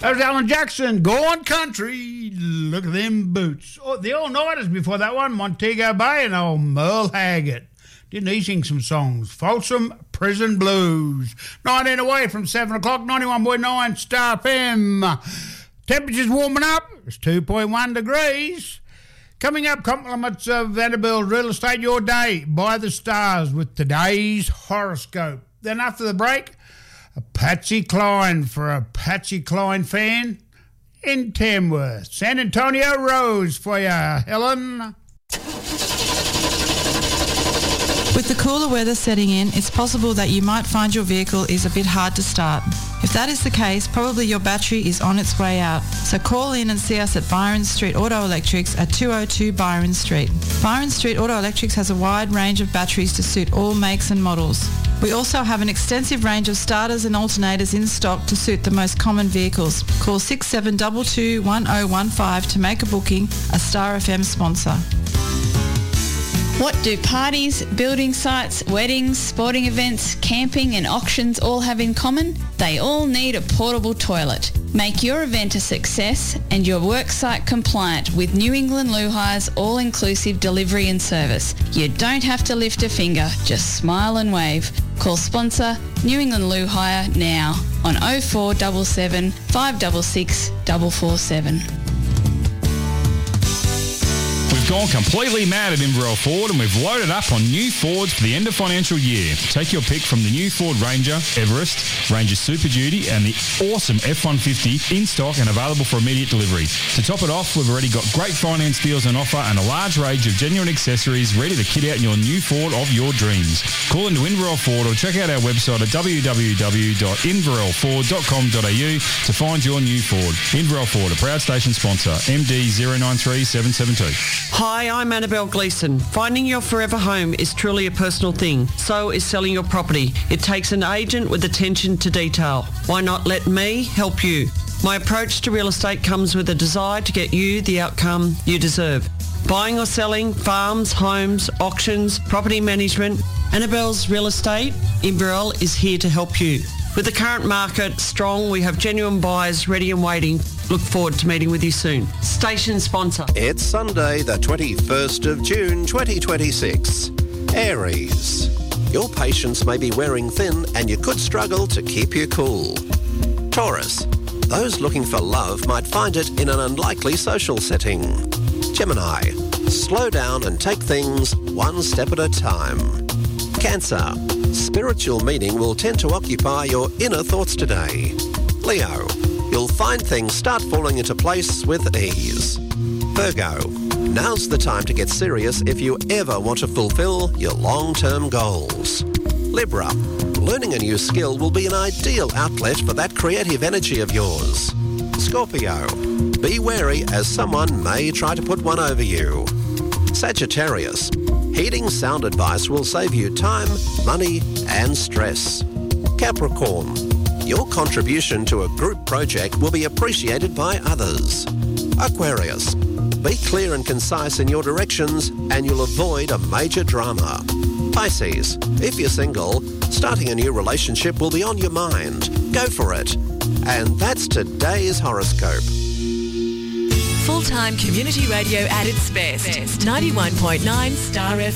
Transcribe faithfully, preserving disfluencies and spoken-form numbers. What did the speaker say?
There's Alan Jackson, Gone Country. Look at them boots. Oh, the all-nighters before that one, Montego Bay and old Merle Haggard. Didn't he sing some songs? Folsom Prison Blues. nineteen away from seven o'clock, ninety-one point nine Star F M. Temperature's warming up. It's two point one degrees. Coming up, compliments of Vanderbilt Real Estate Your Day by the Stars with today's horoscope. Then after the break, a Patsy Cline for a Patsy Cline fan in Tamworth. San Antonio Rose for you, Helen. With the cooler weather setting in, it's possible that you might find your vehicle is a bit hard to start. If that is the case, probably your battery is on its way out. So call in and see us at Byron Street Auto Electrics at two oh two Byron Street. Byron Street Auto Electrics has a wide range of batteries to suit all makes and models. We also have an extensive range of starters and alternators in stock to suit the most common vehicles. Call six seven two two, one oh one five to make a booking, a Star F M sponsor. What do parties, building sites, weddings, sporting events, camping and auctions all have in common? They all need a portable toilet. Make your event a success and your worksite compliant with New England Loo Hire's all-inclusive delivery and service. You don't have to lift a finger, just smile and wave. Call sponsor New England Loo Hire now on oh four seven seven, five six six, four four seven. We've gone completely mad at Inverell Ford and we've loaded up on new Fords for the end of financial year. Take your pick from the new Ford Ranger, Everest, Ranger Super Duty and the awesome F one fifty in stock and available for immediate delivery. To top it off, we've already got great finance deals on offer and a large range of genuine accessories ready to kit out your new Ford of your dreams. Call into Inverell Ford or check out our website at w w w dot inverell ford dot com dot a u to find your new Ford. Inverell Ford, a proud station sponsor, M D zero nine three seven seven two. Hi, I'm Annabelle Gleeson. Finding your forever home is truly a personal thing. So is selling your property. It takes an agent with attention to detail. Why not let me help you? My approach to real estate comes with a desire to get you the outcome you deserve. Buying or selling, farms, homes, auctions, property management, Annabelle's Real Estate, Inverell is here to help you. With the current market strong, we have genuine buyers ready and waiting. Look forward to meeting with you soon. Station sponsor. It's Sunday, the twenty-first of June, twenty twenty-six. Aries. Your patience may be wearing thin and you could struggle to keep you cool. Taurus. Those looking for love might find it in an unlikely social setting. Gemini. Slow down and take things one step at a time. Cancer. Spiritual meaning will tend to occupy your inner thoughts today. Leo. You'll find things start falling into place with ease. Virgo. Now's the time to get serious if you ever want to fulfill your long-term goals. Libra. Learning a new skill will be an ideal outlet for that creative energy of yours. Scorpio. Be wary as someone may try to put one over you. Sagittarius. Heeding sound advice will save you time, money and stress. Capricorn. Your contribution to a group project will be appreciated by others. Aquarius. Be clear and concise in your directions and you'll avoid a major drama. Pisces. If you're single, starting a new relationship will be on your mind. Go for it. And that's today's horoscope. Full-time community radio at its best. ninety-one point nine Star F M.